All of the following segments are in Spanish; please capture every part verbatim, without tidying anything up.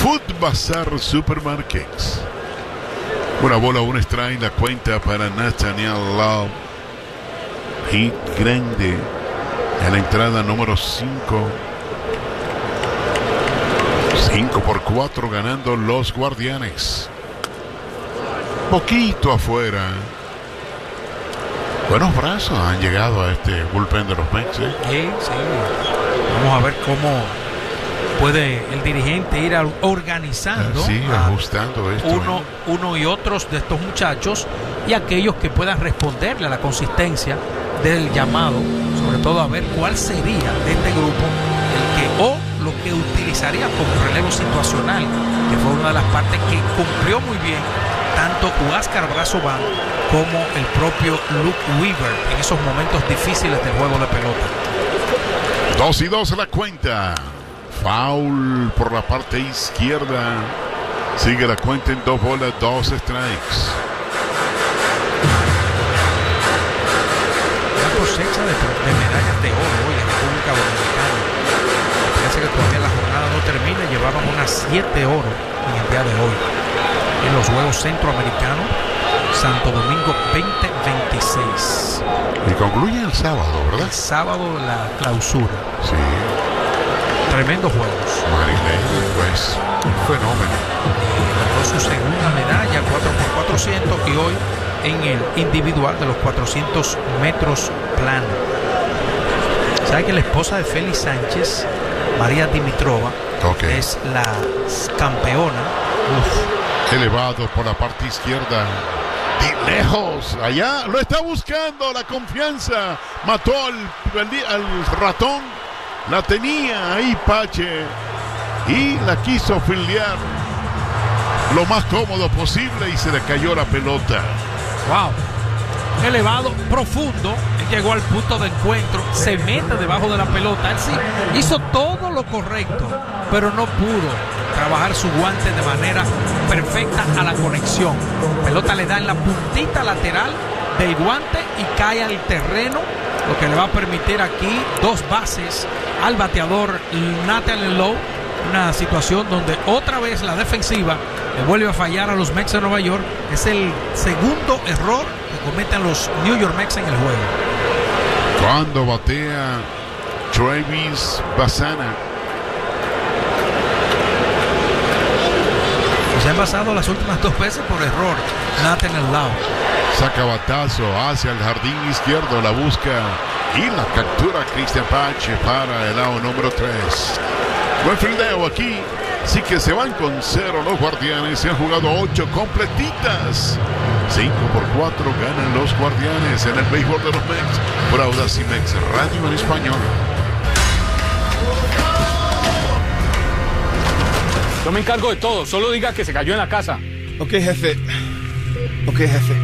Food Bazaar Supermarkets. Una bola, un strike, la cuenta para Nathaniel Love. Hit grande en la entrada número cinco. cinco por cuatro ganando los Guardianes. Poquito afuera. Buenos brazos han llegado a este bullpen de los Mets, ¿eh? Sí, sí. Vamos a ver cómo puede el dirigente ir organizando, sí, ajustando esto, uno, ¿eh? uno y otros de estos muchachos, y aquellos que puedan responderle a la consistencia del llamado, sobre todo a ver cuál sería de este grupo el que o lo que utilizaría como relevo situacional, que fue una de las partes que cumplió muy bien tanto Huáscar Brazoban como el propio Luke Weaver en esos momentos difíciles del juego de pelota. Dos y dos la cuenta. Foul por la parte izquierda. Sigue la cuenta en dos bolas, dos strikes. Una cosecha de, de medallas de oro hoy en República Dominicana. Parece que todavía la jornada no termina. Llevaban unas siete oro en el día de hoy en los Juegos Centroamericanos Santo Domingo veinte veintiséis. Y concluye el sábado, ¿verdad? El sábado la clausura. Sí. Tremendos juegos. Marilene, pues, un fenómeno. Ganó su segunda medalla, cuatro por cuatrocientos, y hoy en el individual de los cuatrocientos metros plano. ¿Sabe que la esposa de Félix Sánchez, María Dimitrova, okay, es la campeona? Uf. Elevado por la parte izquierda. Y lejos, allá lo está buscando, la confianza. Mató al, al ratón. La tenía ahí Pache y la quiso fildear lo más cómodo posible y se le cayó la pelota. Wow. Elevado, profundo. Él llegó al punto de encuentro, se mete debajo de la pelota. Él sí hizo todo lo correcto, pero no pudo trabajar su guante de manera perfecta a la conexión. La pelota le da en la puntita lateral del guante y cae al terreno, lo que le va a permitir aquí dos bases al bateador Nathan Lowe. Una situación donde otra vez la defensiva le vuelve a fallar a los Mets de Nueva York. Es el segundo error que cometen los New York Mets en el juego. Cuando batea Travis Bassana. Se han basado las últimas dos veces por error Nathan Lowe. Saca batazo hacia el jardín izquierdo, la busca y la captura Cristian Pache para el lado número tres. Buen fildeo aquí, sí que se van con cero los Guardianes. Se han jugado ocho completitas. cinco por cuatro ganan los Guardianes en el béisbol de los Mets por Audacy Mex Radio en español. Yo me encargo de todo, solo diga que se cayó en la casa. Ok, jefe. Ok, jefe.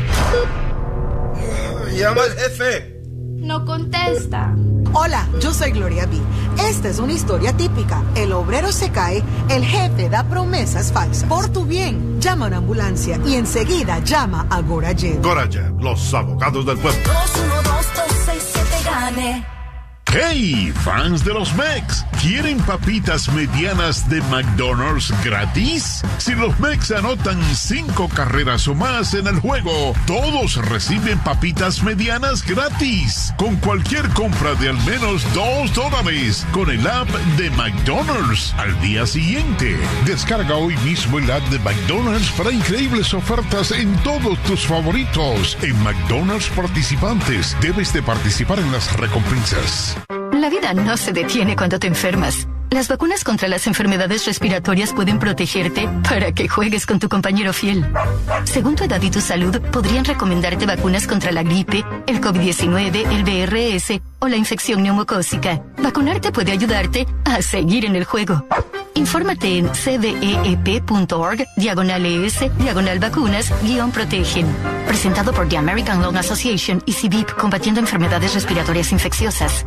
Llama al jefe. No contesta. Hola, yo soy Gloria B. Esta es una historia típica. El obrero se cae, el jefe da promesas falsas. Por tu bien, llama a una ambulancia y enseguida llama a Gorajet. Gorajet, los abogados del pueblo. dos uno dos dos seis siete gane. ¡Hey, fans de los Mets! ¿Quieren papitas medianas de McDonald's gratis? Si los Mets anotan cinco carreras o más en el juego, todos reciben papitas medianas gratis. Con cualquier compra de al menos dos dólares con el app de McDonald's al día siguiente. Descarga hoy mismo el app de McDonald's para increíbles ofertas en todos tus favoritos. En McDonald's participantes, debes de participar en las recompensas. La vida no se detiene cuando te enfermas. Las vacunas contra las enfermedades respiratorias pueden protegerte para que juegues con tu compañero fiel. Según tu edad y tu salud, podrían recomendarte vacunas contra la gripe, el COVID diecinueve, el V R S o la infección neumocócica. Vacunarte puede ayudarte a seguir en el juego. Infórmate en cveep.org, diagonal ES, diagonal vacunas, guión protegen. Presentado por The American Lung Association y C B I P, combatiendo enfermedades respiratorias infecciosas.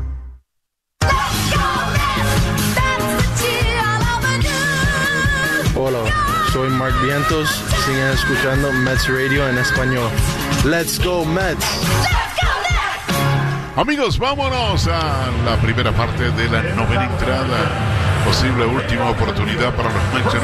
Hola, soy Mark Vientos. Siguen escuchando Mets Radio en español. Let's go Mets. Amigos, vámonos a la primera parte de la novena entrada. Posible última oportunidad para los Mets.